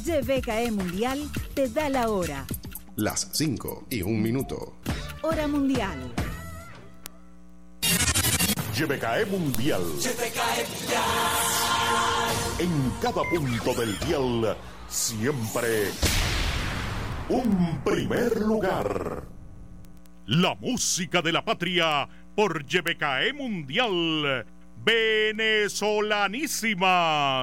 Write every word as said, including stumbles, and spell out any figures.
Y B K E Mundial te da la hora. Las cinco y un minuto. Hora mundial. Y B K E Mundial. Y B K E Mundial. En cada punto del dial, siempre un primer lugar. La música de la patria por Y B K E Mundial. Venezolanísima.